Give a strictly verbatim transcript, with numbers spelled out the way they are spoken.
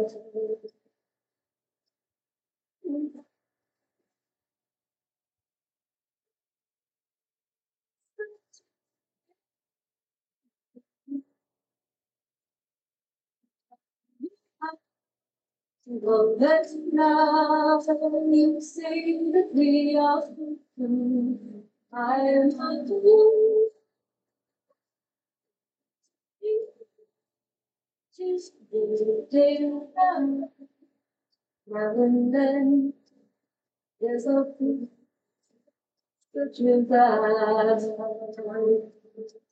Well, that now you say that we are free. I am not you. Just the day now and then there's a proof that you got.